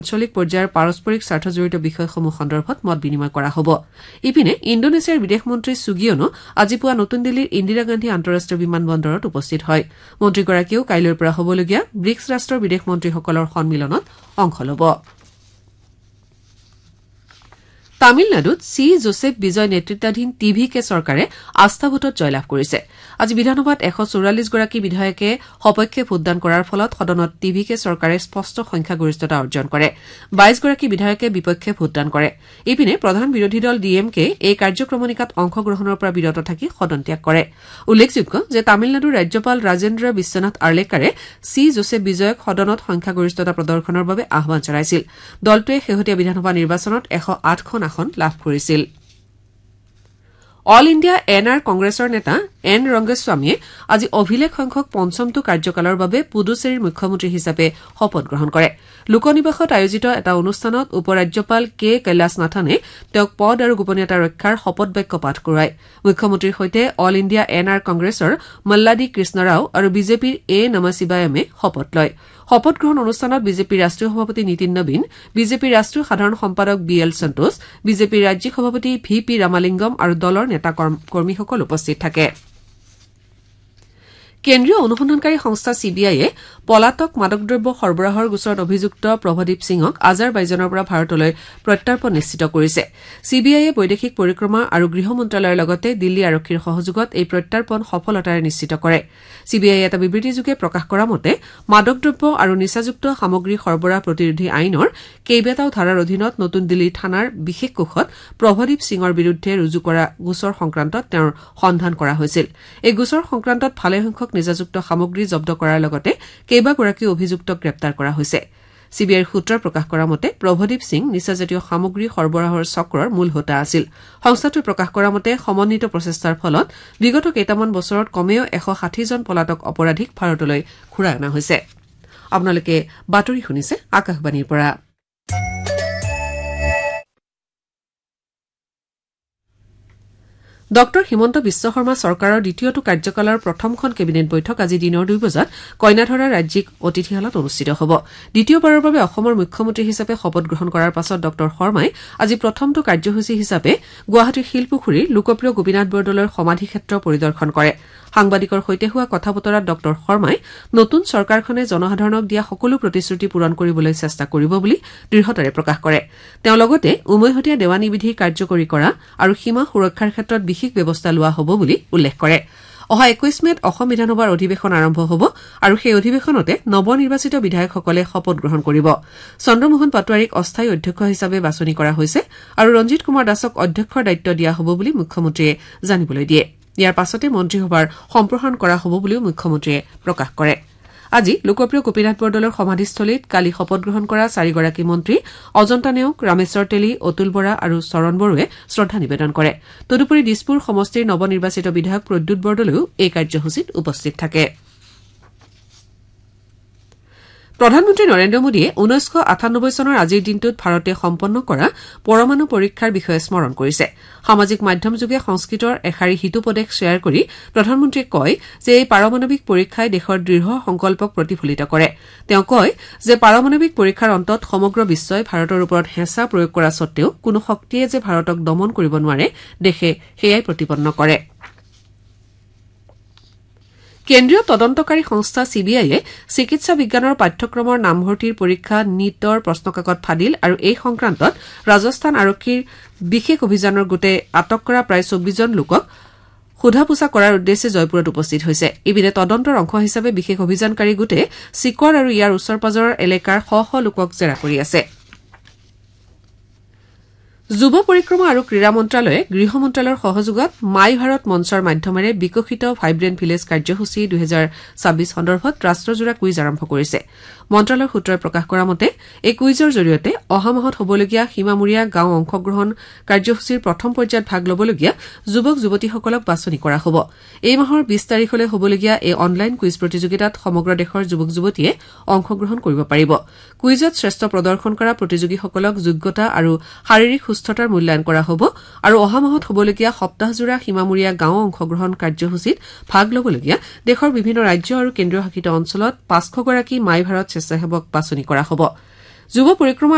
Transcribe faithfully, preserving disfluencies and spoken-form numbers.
আঞ্চলিক পৰ্যায়ৰ পাৰস্পৰিক স্বাৰ্থজড়িত বিষয়সমূহ সন্দৰ্ভত মত বিনিময় কৰা হ'ব। ইপিনে ইণ্ডোনেছিয়াৰ বিদেশ মন্ত্ৰী সুগিয়নো আজি পুৱা নতুন দিল্লীৰ ইন্দিৰা গান্ধী আন্তঃৰাষ্ট্ৰীয় বিমান বন্দৰত উপস্থিত হয়। মন্ত্ৰীগৰাকীয়েও কাইলৈৰ পৰা হ'বলগীয়া ব্ৰিক্স ৰাষ্ট্ৰৰ বিদেশ মন্ত্ৰীসকলৰ সন্মিলনত অংশ ল'ব। তামিলনাডুত চি জোছেফ বিজয় নেতৃত্বাধীন টি ভি কে চৰকাৰে আস্থা ভোটত জয়লাভ কৰিছে। আজি বিধানসভাত এশ চৌৰাল্লিছ গৰাকী বিধায়কে সপক্ষে ভোটদান কৰাৰ ফলত সদনত টি ভি কে চৰকাৰে স্পষ্ট সংখ্যাগৰিষ্ঠতা অৰ্জন কৰে। বাইশ গৰাকী বিধায়কে বিপক্ষে ভোটদান কৰে। ইপিনে প্ৰধান বিৰোধী দল ডি এম কে এই কাৰ্যক্ৰমণিকাত অংশগ্ৰহণৰ পৰা বিৰত থাকি সদন ত্যাগ কৰে। উল্লেখযোগ্য যে তামিলনাডুৰ ৰাজ্যপাল ৰাজেন্দ্ৰ বিশ্বনাথ আৰ্লেকাৰে চি জোছেফ বিজয়ক সদনত সংখ্যাগৰিষ্ঠতা প্ৰদৰ্শনৰ বাবে আহ্বান জনাইছিল। দলটোৱে শেহতীয়া বিধানসভা নিৰ্বাচনত এশ আঠখন আসন লাভ কৰিছিল। অল ইণ্ডিয়া এন আৰ কংগ্ৰেছৰ নেতা এন ৰংগস্বামীয়ে আজি অভিলেখ সংখ্যক পঞ্চমটো কাৰ্যকালৰ বাবে পুডুচেৰীৰ মুখ্যমন্ত্ৰী হিচাপে শপত গ্ৰহণ কৰে। লোকনিবাসত আয়োজিত এটা অনুষ্ঠানত উপ ৰাজ্যপাল কে কৈলাশ নাথনে তেওঁক পদ আৰু গোপনীয়তা ৰক্ষাৰ শপত বাক্য পাঠ কৰোৱায়। মুখ্যমন্ত্ৰীৰ সৈতে অল ইণ্ডিয়া এন আৰ কংগ্ৰেছৰ মল্লাডি কৃষ্ণৰাও আৰু বিজেপিৰ এ নমশিবায়মে শপত লয়। শপত গ্ৰহণ অনুষ্ঠানত বিজেপিৰ ৰাষ্ট্ৰীয় সভাপতি নীতিন নবীন, বিজেপিৰ ৰাষ্ট্ৰীয় সাধাৰণ সম্পাদক বি এল সন্তোষ, বিজেপিৰ ৰাজ্যিক সভাপতি ভি পি ৰামালিংগম আৰু দলৰ নেতা কৰ্মীসকল উপস্থিত থাকে। কেন্দ্ৰীয় অনুসন্ধানকাৰী সংস্থা চি বি আইয়ে পলাতক মাদকদ্ৰব্য সৰবৰাহৰ গোচৰত অভিযুক্ত প্ৰভদীপ সিঙক আজাৰবাইজানৰ পৰা ভাৰতলৈ প্ৰত্যাৰ্পণ নিশ্চিত কৰিছে। চি বি আইয়ে বৈদেশিক পৰিক্ৰমা আৰু গৃহ মন্ত্ৰালয়ৰ লগতে দিল্লী আৰক্ষীৰ সহযোগত এই প্ৰত্যাৰ্পণ সফলতাৰে নিশ্চিত কৰে। চি বি আইয়ে এটা বিবৃতিযোগে প্ৰকাশ কৰা মতে মাদকদ্ৰব্য আৰু নিচাযুক্ত সামগ্ৰী সৰবৰাহ প্ৰতিৰোধী আইনৰ কেইবাটাও ধাৰাৰ অধীনত নতুন দিল্লীৰ থানাৰ বিশেষ কোষত প্ৰভদীপ সিঙৰ বিৰুদ্ধে ৰুজু কৰা গোচৰ সংক্ৰান্তত তেওঁৰ সন্ধান কৰা হৈছিল। এই গোচৰ সংক্ৰান্তত ভালেসংখ্যক নিচাযুক্ত সামগ্ৰী জব্দ কৰাৰ লগতে কেইবাগৰাকী অভিযুক্তক গ্ৰেপ্তাৰ কৰা হৈছে। চি বি আইৰ সূত্ৰই প্ৰকাশ কৰা মতে প্ৰভদীপ সিং নিচাজাতীয় সামগ্ৰী সৰবৰাহৰ চক্ৰৰ মূল হোতা আছিল। সংস্থাটোৱে প্ৰকাশ কৰা মতে সমন্বিত প্ৰচেষ্টাৰ ফলত বিগত কেইটামান বছৰত কমেও এশ ষাঠিজন পলাতক অপৰাধীক ভাৰতলৈ ঘূৰাই অনা হৈছে। আপোনালোকে বাতৰি শুনিছে আকাশবাণীৰ পৰা। ডঃ হিমন্ত বিশ্ব শৰ্মা চৰকাৰৰ দ্বিতীয়টো কাৰ্যকালৰ প্ৰথমখন কেবিনেট বৈঠক আজি দিনৰ দুই বজাত কইনাধৰা ৰাজ্যিক অতিথিশালত অনুষ্ঠিত হ'ব। দ্বিতীয়বাৰৰ বাবে অসমৰ মুখ্যমন্ত্ৰী হিচাপে শপত গ্ৰহণ কৰাৰ পাছত ডঃ শৰ্মাই আজি প্ৰথমটো কাৰ্যসূচী হিচাপে গুৱাহাটীৰ শিলপুখুৰীৰ লোকপ্ৰিয় গোপীনাথ বৰদলৈৰ সমাধিক্ষেত্ৰ পৰিদৰ্শন কৰে। সাংবাদিকৰ সৈতে হোৱা কথা বতৰাত ডঃ শৰ্মাই নতুন চৰকাৰখনে জনসাধাৰণক দিয়া সকলো প্ৰতিশ্ৰুতি পূৰণ কৰিবলৈ চেষ্টা কৰিব বুলি দৃঢ়তাৰে প্ৰকাশ কৰে। তেওঁ লগতে উমৈহতীয়া দেৱানী বিধি কাৰ্যকৰী কৰা আৰু সীমা সুৰক্ষাৰ ক্ষেত্ৰত বিশেষ ব্যৱস্থা লোৱা হ'ব বুলি উল্লেখ কৰে। অহা একৈশ মেত অসম বিধানসভাৰ অধিৱেশন আৰম্ভ হ'ব আৰু সেই অধিৱেশনতে নৱনিৰ্বাচিত বিধায়কসকলে শপত গ্ৰহণ কৰিব। চন্দ্ৰমোহন পাটোৱাৰীক অস্থায়ী অধ্যক্ষ হিচাপে বাছনি কৰা হৈছে আৰু ৰঞ্জিত কুমাৰ দাসক অধ্যক্ষৰ দায়িত্ব দিয়া হ'ব বুলি মুখ্যমন্ত্ৰীয়ে জানিবলৈ দিয়ে। ইয়াৰ পাছতে মন্ত্ৰীসভাৰ সম্প্ৰসাৰণ কৰা হ'ব বুলিও মুখ্যমন্ত্ৰীয়ে প্ৰকাশ কৰে। আজি লোকপ্ৰিয় গোপীনাথ বৰদলৈৰ সমাধিস্থলীত কালি শপত গ্ৰহণ কৰা চাৰিগৰাকী মন্ত্ৰী অজন্তা নেওগ, ৰামেশ্বৰ তেলী, অতুল বৰা আৰু চৰণ বড়োৱে শ্ৰদ্ধা নিবেদন কৰে। তদুপৰি দিছপুৰ সমষ্টিৰ নৱনিৰ্বাচিত বিধায়ক প্ৰদ্যুৎ বৰদলৈও এই কাৰ্যসূচীত উপস্থিত থাকে। প্ৰধানমন্ত্ৰী নৰেন্দ্ৰ মোদীয়ে ঊনৈছশ আঠানব্বৈ চনৰ আজিৰ দিনটোত ভাৰতে সম্পন্ন কৰা পৰমাণু পৰীক্ষাৰ বিষয়ে স্মৰণ কৰিছে। সামাজিক মাধ্যমযোগে সংস্কৃতৰ এষাৰি হিতোপদেশ শ্বেয়াৰ কৰি প্ৰধানমন্ত্ৰীয়ে কয় যে এই পাৰমাণৱিক পৰীক্ষাই দেশৰ দৃঢ় সংকল্পক প্ৰতিফলিত কৰে। তেওঁ কয় যে পাৰমাণৱিক পৰীক্ষাৰ অন্তত সমগ্ৰ বিশ্বই ভাৰতৰ ওপৰত হেঁচা প্ৰয়োগ কৰা স্বত্তেও কোনো শক্তিয়ে যে ভাৰতক দমন কৰিব নোৱাৰে, দেশে সেয়াই প্ৰতিপন্ন কৰে। কেন্দ্ৰীয় তদন্তকাৰী সংস্থা চি বি আইয়ে চিকিৎসা বিজ্ঞানৰ পাঠ্যক্ৰমৰ নামভৰ্তিৰ পৰীক্ষা নীটৰ প্ৰশ্নকাকত ফাদিল আৰু এই সংক্ৰান্তত ৰাজস্থান আৰক্ষীৰ বিশেষ অভিযানৰ গোটে আটক কৰা প্ৰায় চৌব্বিছজন লোকক সোধা পোছা কৰাৰ উদ্দেশ্যে জয়পুৰত উপস্থিত হৈছে। ইপিনে তদন্তৰ অংশ হিচাপে বিশেষ অভিযানকাৰী গোটে চিকৰ আৰু ইয়াৰ ওচৰ পাজৰৰ এলেকাৰ শ শ লোকক জেৰা কৰি আছে। যুৱ পৰিক্ৰমা আৰু ক্ৰীড়া মন্ত্ৰালয়ে গৃহ মন্ত্ৰালয়ৰ সহযোগত মাই ভাৰত মঞ্চৰ মাধ্যমেৰে বিকশিত ভাইব্ৰেণ্ট ভিলেজ কাৰ্যসূচী দুহেজাৰ ছাব্বিছ সন্দৰ্ভত ৰাষ্ট্ৰজোৰা কুইজ আৰম্ভ কৰিছে। মন্ত্ৰালয়ৰ সূত্ৰই প্ৰকাশ কৰা মতে এই কুইজৰ জৰিয়তে অহা মাহত হ'বলগীয়া সীমামূৰীয়া গাঁও অংশগ্ৰহণ কাৰ্যসূচীৰ প্ৰথম পৰ্যায়ত ভাগ ল'বলগীয়া যুৱক যুৱতীসকলক বাছনি কৰা হ'ব। এই মাহৰ বিশ তাৰিখলৈ হ'বলগীয়া এই অনলাইন কুইজ প্ৰতিযোগিতাত সমগ্ৰ দেশৰ যুৱক যুৱতীয়ে অংশগ্ৰহণ কৰিব পাৰিব। কুইজত শ্ৰেষ্ঠ প্ৰদৰ্শন কৰা প্ৰতিযোগীসকলক যোগ্যতা আৰু শাৰীৰিক সুস্থতাৰ মূল্যায়ন কৰা হ'ব আৰু অহা মাহত হ'বলগীয়া সপ্তাহজোৰা সীমামূৰীয়া গাঁও অংশগ্ৰহণ কাৰ্যসূচীত ভাগ ল'বলগীয়া দেশৰ বিভিন্ন ৰাজ্য আৰু কেন্দ্ৰীয় শাসিত অঞ্চলত পাঁচশগৰাকী মাই ভাৰত স্বেচ্ছাসেৱক বাছনি কৰা হ'ব। যুৱ পৰিক্ৰমা